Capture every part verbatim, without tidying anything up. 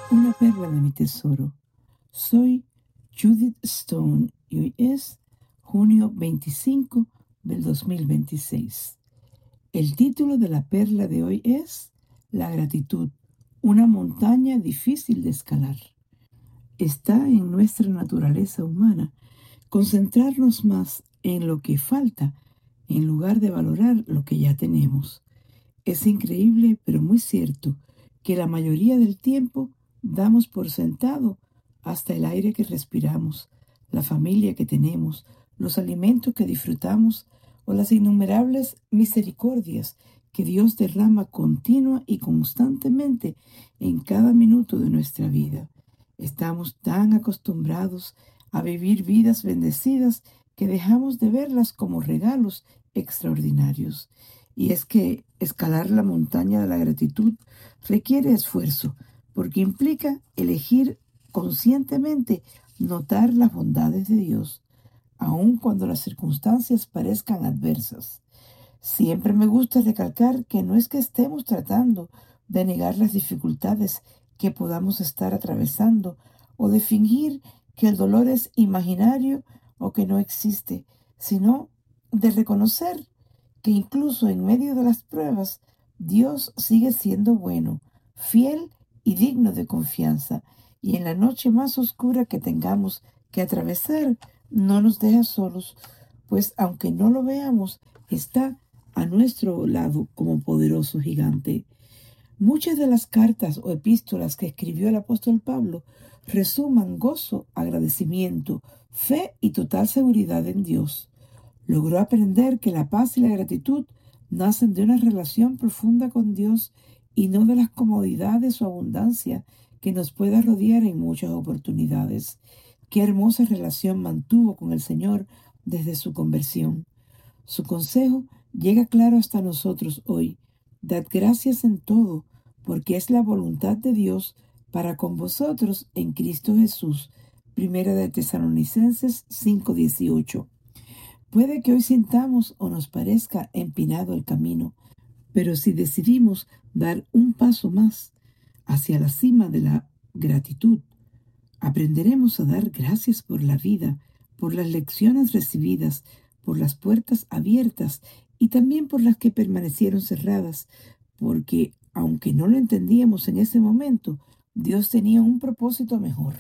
Una perla de mi tesoro. Soy Judith Stone y hoy es junio veinticinco del dos mil veintiséis. El título de la perla de hoy es La gratitud, una montaña difícil de escalar. Está en nuestra naturaleza humana concentrarnos más en lo que falta en lugar de valorar lo que ya tenemos. Es increíble, pero muy cierto, que la mayoría del tiempo damos por sentado hasta el aire que respiramos, la familia que tenemos, los alimentos que disfrutamos o las innumerables misericordias que Dios derrama continua y constantemente en cada minuto de nuestra vida. Estamos tan acostumbrados a vivir vidas bendecidas que dejamos de verlas como regalos extraordinarios. Y es que escalar la montaña de la gratitud requiere esfuerzo, porque implica elegir conscientemente notar las bondades de Dios, aun cuando las circunstancias parezcan adversas. Siempre me gusta recalcar que no es que estemos tratando de negar las dificultades que podamos estar atravesando o de fingir que el dolor es imaginario o que no existe, sino de reconocer que incluso en medio de las pruebas, Dios sigue siendo bueno, fiel y digno de confianza, y en la noche más oscura que tengamos que atravesar, no nos deja solos, pues aunque no lo veamos, está a nuestro lado como poderoso gigante. Muchas de las cartas o epístolas que escribió el apóstol Pablo resuman gozo, agradecimiento, fe y total seguridad en Dios. Logró aprender que la paz y la gratitud nacen de una relación profunda con Dios y no de las comodidades o abundancia que nos pueda rodear en muchas oportunidades. Qué hermosa relación mantuvo con el Señor desde su conversión. Su consejo llega claro hasta nosotros hoy. Dad gracias en todo, porque es la voluntad de Dios para con vosotros en Cristo Jesús. Primera de Tesalonicenses cinco dieciocho. Puede que hoy sintamos o nos parezca empinado el camino, pero si decidimos dar un paso más hacia la cima de la gratitud, aprenderemos a dar gracias por la vida, por las lecciones recibidas, por las puertas abiertas y también por las que permanecieron cerradas, porque aunque no lo entendíamos en ese momento, Dios tenía un propósito mejor.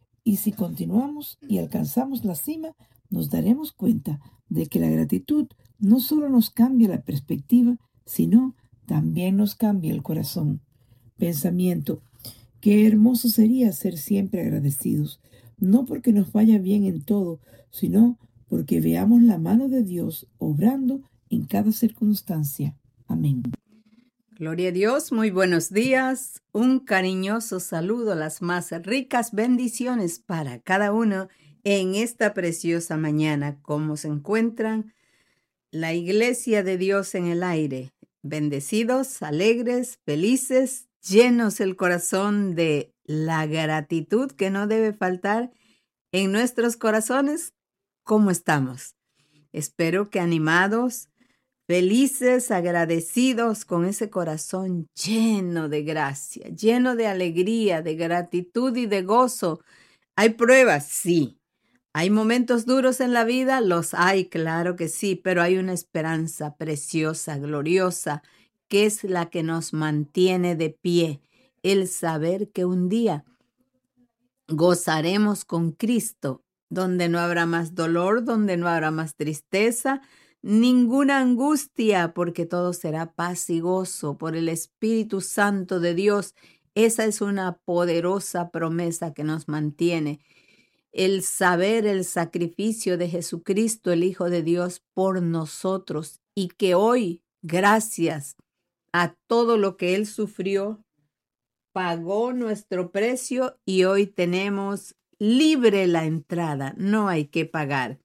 Y si continuamos y alcanzamos la cima, nos daremos cuenta de que la gratitud no solo nos cambia la perspectiva, sino también nos cambia el corazón. Pensamiento: qué hermoso sería ser siempre agradecidos, no porque nos vaya bien en todo, sino porque veamos la mano de Dios obrando en cada circunstancia. Amén. Gloria a Dios, muy buenos días. Un cariñoso saludo, las más ricas bendiciones para cada uno en esta preciosa mañana. ¿Cómo se encuentran? La iglesia de Dios en el aire. Bendecidos, alegres, felices, llenos el corazón de la gratitud que no debe faltar en nuestros corazones. ¿Cómo estamos? Espero que animados, felices, agradecidos, con ese corazón lleno de gracia, lleno de alegría, de gratitud y de gozo. ¿Hay pruebas? Sí. ¿Hay momentos duros en la vida? Los hay, claro que sí, pero hay una esperanza preciosa, gloriosa, que es la que nos mantiene de pie. El saber que un día gozaremos con Cristo, donde no habrá más dolor, donde no habrá más tristeza, ninguna angustia, porque todo será paz y gozo por el Espíritu Santo de Dios. Esa es una poderosa promesa que nos mantiene. El saber el sacrificio de Jesucristo, el Hijo de Dios, por nosotros, y que hoy, gracias a todo lo que Él sufrió, pagó nuestro precio y hoy tenemos libre la entrada, no hay que pagar.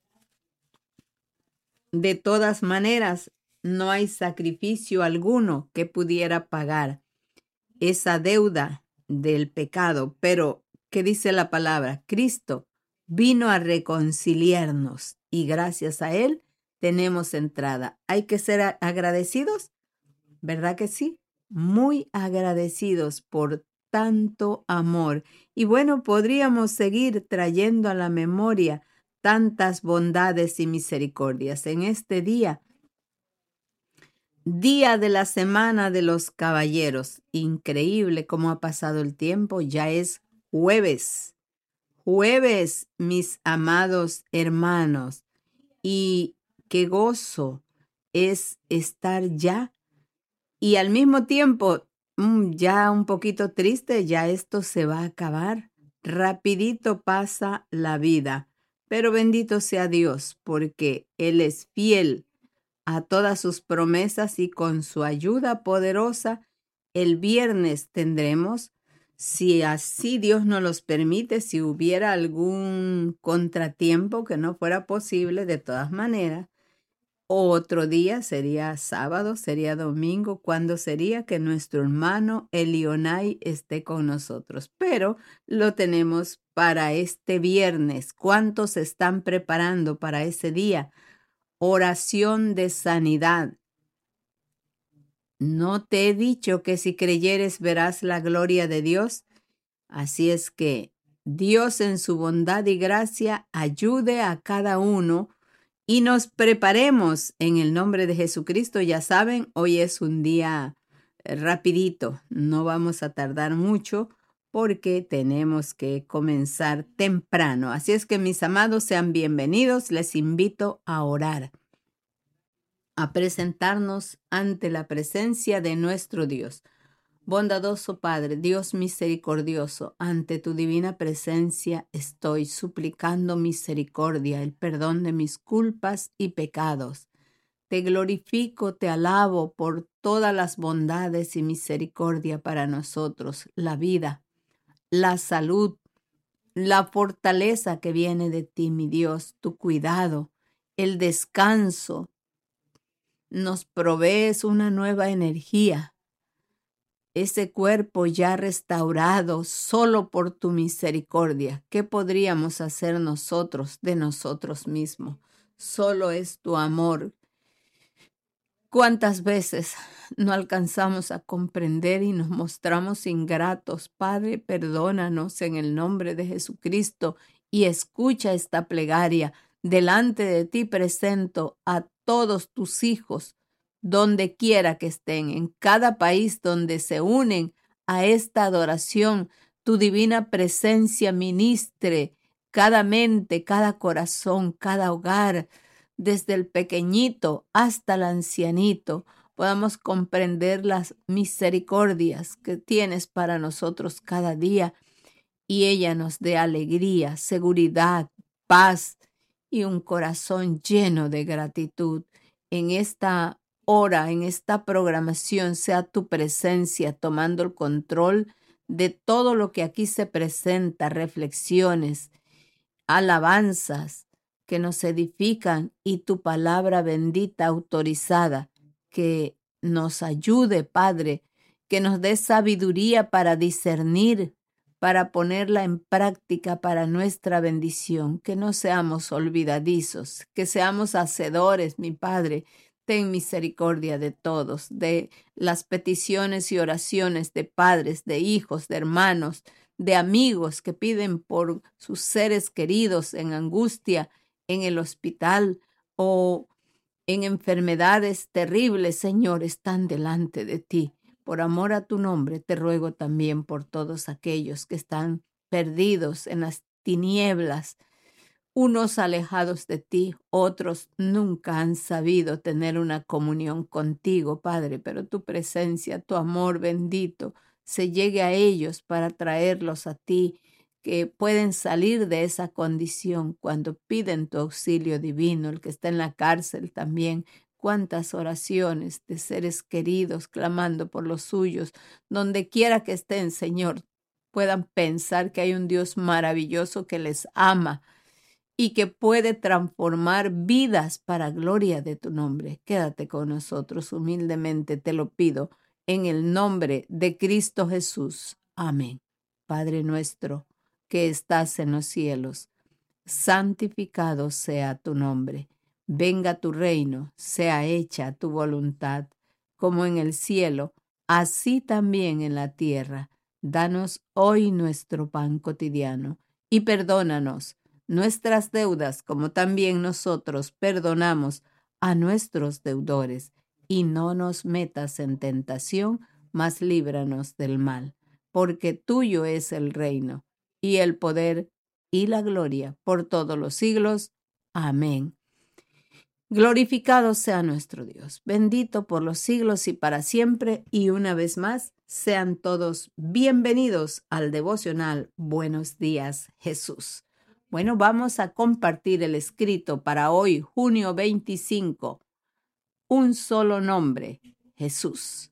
De todas maneras, no hay sacrificio alguno que pudiera pagar esa deuda del pecado, pero ¿qué dice la palabra? Cristo vino a reconciliarnos y gracias a Él tenemos entrada. ¿Hay que ser agradecidos? ¿Verdad que sí? Muy agradecidos por tanto amor. Y bueno, podríamos seguir trayendo a la memoria tantas bondades y misericordias. En este día, día de la semana de los caballeros, increíble cómo ha pasado el tiempo, ya es jueves. Jueves, mis amados hermanos, y qué gozo es estar ya y al mismo tiempo mm, ya un poquito triste, ya esto se va a acabar. Rapidito pasa la vida, pero bendito sea Dios porque Él es fiel a todas sus promesas y con su ayuda poderosa, el viernes tendremos, si así Dios nos los permite, si hubiera algún contratiempo que no fuera posible, de todas maneras, otro día sería sábado, sería domingo, cuando sería que nuestro hermano Elionai esté con nosotros. Pero lo tenemos para este viernes. ¿Cuántos se están preparando para ese día? Oración de sanidad. ¿No te he dicho que si creyeres verás la gloria de Dios? Así es que Dios en su bondad y gracia ayude a cada uno y nos preparemos en el nombre de Jesucristo. Ya saben, hoy es un día rapidito, no vamos a tardar mucho porque tenemos que comenzar temprano. Así es que mis amados, sean bienvenidos, les invito a orar, a presentarnos ante la presencia de nuestro Dios. Bondadoso Padre, Dios misericordioso, ante tu divina presencia estoy suplicando misericordia, el perdón de mis culpas y pecados. Te glorifico, te alabo por todas las bondades y misericordia para nosotros, la vida, la salud, la fortaleza que viene de ti, mi Dios, tu cuidado, el descanso. Nos provees una nueva energía. Ese cuerpo ya restaurado solo por tu misericordia. ¿Qué podríamos hacer nosotros de nosotros mismos? Solo es tu amor. ¿Cuántas veces no alcanzamos a comprender y nos mostramos ingratos? Padre, perdónanos en el nombre de Jesucristo y escucha esta plegaria. Delante de ti presento a todos tus hijos, donde quiera que estén, en cada país donde se unen a esta adoración. Tu divina presencia ministre cada mente, cada corazón, cada hogar, desde el pequeñito hasta el ancianito, podamos comprender las misericordias que tienes para nosotros cada día y ella nos dé alegría, seguridad, paz y un corazón lleno de gratitud. En esta hora, en esta programación, sea tu presencia tomando el control de todo lo que aquí se presenta, reflexiones, alabanzas que nos edifican y tu palabra bendita autorizada que nos ayude, Padre, que nos dé sabiduría para discernir, para ponerla en práctica para nuestra bendición, que no seamos olvidadizos, que seamos hacedores, mi Padre. Ten misericordia de todos, de las peticiones y oraciones de padres, de hijos, de hermanos, de amigos que piden por sus seres queridos en angustia, en el hospital o en enfermedades terribles, Señor, están delante de ti. Por amor a tu nombre, te ruego también por todos aquellos que están perdidos en las tinieblas, unos alejados de ti, otros nunca han sabido tener una comunión contigo, Padre, pero tu presencia, tu amor bendito, se llegue a ellos para traerlos a ti, que pueden salir de esa condición cuando piden tu auxilio divino. El que está en la cárcel también, cuántas oraciones de seres queridos clamando por los suyos, donde quiera que estén, Señor, puedan pensar que hay un Dios maravilloso que les ama y que puede transformar vidas para gloria de tu nombre. Quédate con nosotros, humildemente te lo pido, en el nombre de Cristo Jesús. Amén. Padre nuestro, que estás en los cielos, santificado sea tu nombre. Venga tu reino, sea hecha tu voluntad, como en el cielo, así también en la tierra. Danos hoy nuestro pan cotidiano y perdónanos nuestras deudas como también nosotros perdonamos a nuestros deudores. Y no nos metas en tentación, mas líbranos del mal, porque tuyo es el reino y el poder y la gloria por todos los siglos. Amén. Glorificado sea nuestro Dios, bendito por los siglos y para siempre. Y una vez más, sean todos bienvenidos al devocional Buenos Días, Jesús. Bueno, vamos a compartir el escrito para hoy, junio veinticinco. Un solo nombre, Jesús.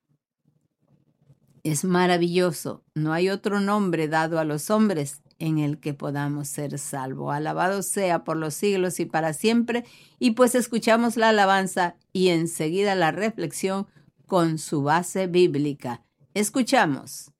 Es maravilloso, no hay otro nombre dado a los hombres en el que podamos ser salvos. Alabado sea por los siglos y para siempre. Y pues escuchamos la alabanza y enseguida la reflexión con su base bíblica. Escuchamos.